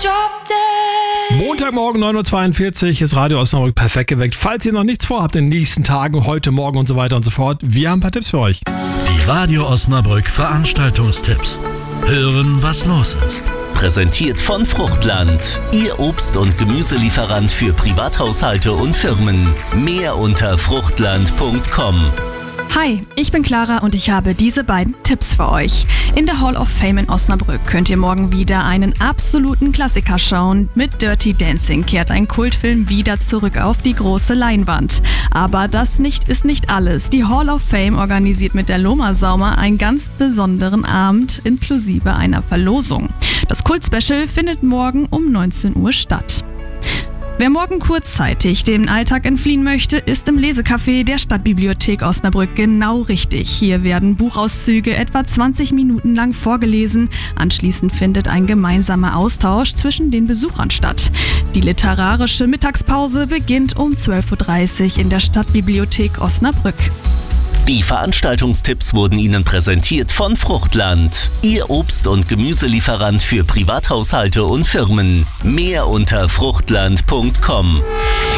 Montagmorgen 9.42 Uhr ist Radio Osnabrück perfekt geweckt. Falls ihr noch nichts vorhabt in den nächsten Tagen, heute, morgen und so weiter und so fort, wir haben ein paar Tipps für euch. Die Radio Osnabrück Veranstaltungstipps. Hören, was los ist. Präsentiert von Fruchtland. Ihr Obst- und Gemüselieferant für Privathaushalte und Firmen. Mehr unter fruchtland.com. Hi, ich bin Clara und ich habe diese beiden Tipps für euch. In der Hall of Fame in Osnabrück könnt ihr morgen wieder einen absoluten Klassiker schauen. Mit Dirty Dancing kehrt ein Kultfilm wieder zurück auf die große Leinwand. Aber das ist nicht alles. Die Hall of Fame organisiert mit der Loma Sauma einen ganz besonderen Abend inklusive einer Verlosung. Das Kult-Special findet morgen um 19 Uhr statt. Wer morgen kurzzeitig dem Alltag entfliehen möchte, ist im Lesecafé der Stadtbibliothek Osnabrück genau richtig. Hier werden Buchauszüge etwa 20 Minuten lang vorgelesen. Anschließend findet ein gemeinsamer Austausch zwischen den Besuchern statt. Die literarische Mittagspause beginnt um 12.30 Uhr in der Stadtbibliothek Osnabrück. Die Veranstaltungstipps wurden Ihnen präsentiert von Fruchtland. Ihr Obst- und Gemüselieferant für Privathaushalte und Firmen. Mehr unter fruchtland.com.